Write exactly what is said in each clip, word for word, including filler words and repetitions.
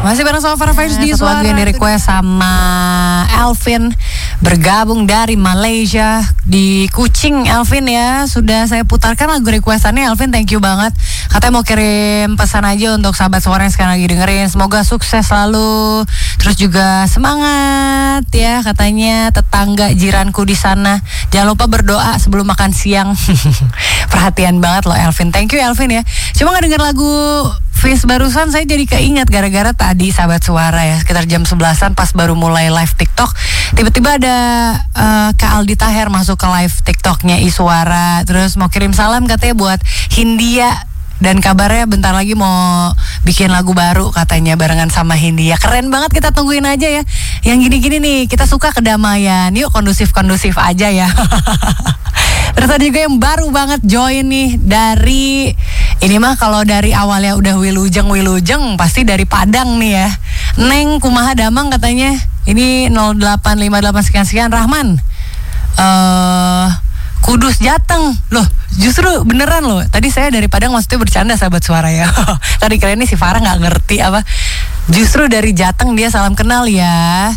Masih bareng sama Farah Faiz di Satu Suara. lagu yang di request sama Elvin, bergabung dari Malaysia di Kuching. Elvin ya, sudah saya putarkan lagu requestannya. Elvin, thank you banget. Katanya mau kirim pesan aja untuk sahabat Suara yang sekarang lagi dengerin. Semoga sukses selalu. Terus juga semangat ya, katanya tetangga jiranku di sana. Jangan lupa berdoa sebelum makan siang. Perhatian banget loh Elvin. Thank you Elvin ya. Cuma nggak denger lagu Fizz barusan, saya jadi keinget gara-gara tadi sahabat Suara ya, sekitar jam sebelasan pas baru mulai live TikTok, tiba-tiba ada uh, Kak Aldi Taher masuk ke live TikToknya Iswara, terus mau kirim salam katanya buat Hindia, dan kabarnya bentar lagi mau bikin lagu baru katanya barengan sama Hindia. Keren banget, kita tungguin aja ya. Yang gini-gini nih, kita suka kedamaian. Yuk kondusif-kondusif aja ya. Terus ada juga yang baru banget join nih dari, ini mah kalau dari awalnya udah wilujeng wilujeng pasti dari Padang nih ya. Neng kumaha damang katanya. Ini nol delapan lima delapan sekian sekian Rahman. Eh uh, Kudus Jateng. Loh, justru beneran loh. Tadi saya dari Padang maksudnya bercanda sahabat Suara ya. Tadi keren nih si Farah nggak ngerti apa. Justru dari Jateng dia salam kenal ya.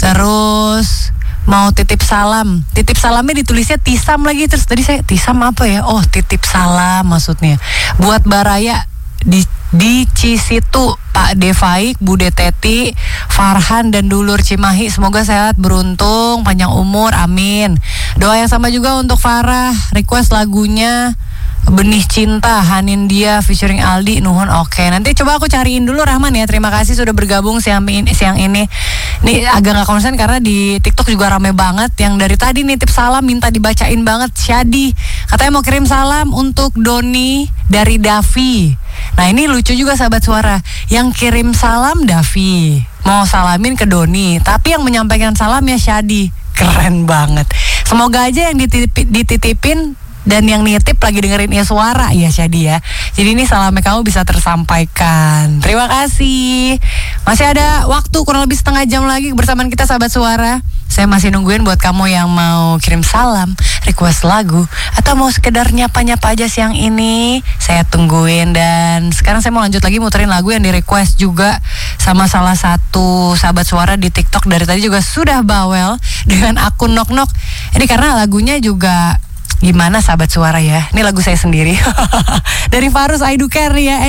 Terus mau titip salam. Titip salamnya ditulisnya Tisam lagi. Terus tadi saya Tisam apa ya? Oh, titip salam maksudnya. Buat Baraya di di Cisitu, Pak Devaik, Bude Teti, Farhan dan dulur Cimahi, semoga sehat, beruntung, panjang umur, amin. Doa yang sama juga untuk Farah, request lagunya Benih Cinta, Hanin Dia featuring Aldi, nuhun. Oke, nanti coba aku cariin dulu Rahman ya. Terima kasih sudah bergabung siang ini. Siang ini, nih agak nggak konsen karena di TikTok juga rame banget. Yang dari tadi nitip salam minta dibacain banget. Syadi katanya mau kirim salam untuk Doni dari Davi. Nah ini lucu juga sahabat Suara, yang kirim salam Davi, mau salamin ke Doni, tapi yang menyampaikan salamnya Syadi. Keren banget. Semoga aja yang dititip, dititipin dan yang nitip lagi dengerin ya Suara ya Syadi ya. Jadi ini salamnya kamu bisa tersampaikan. Terima kasih. Masih ada waktu kurang lebih setengah jam lagi bersamaan kita sahabat Suara. Saya masih nungguin buat kamu yang mau kirim salam, request lagu, atau mau sekedar nyapa-nyapa aja siang ini. Saya tungguin. Dan sekarang saya mau lanjut lagi muterin lagu yang di request juga sama salah satu sahabat Suara di TikTok. Dari tadi juga sudah bawel dengan akun Nok Nok. Ini karena lagunya juga gimana sahabat Suara ya. Ini lagu saya sendiri. Dari Farus I Do Care ya.